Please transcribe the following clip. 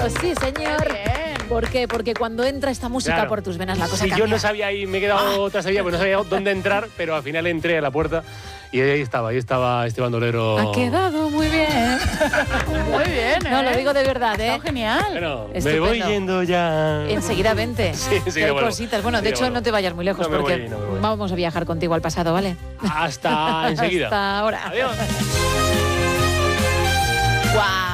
Pues sí, señor. ¿Por qué? Porque cuando entra esta música por tus venas la cosa cambia. Yo no sabía ahí, me he quedado tras pues no sabía dónde entrar, pero al final entré a la puerta y ahí estaba este bandolero. Ha quedado muy bien. Muy bien, No, lo digo de verdad, ¿eh? Está genial. Bueno, me Estupendo. voy yendo ya. Enseguida vente. Sí, Que hay cositas. Bueno, de hecho, no te vayas muy lejos No me porque voy. vamos a viajar contigo al pasado, ¿vale? Hasta enseguida. Hasta ahora. Adiós. ¡Guau!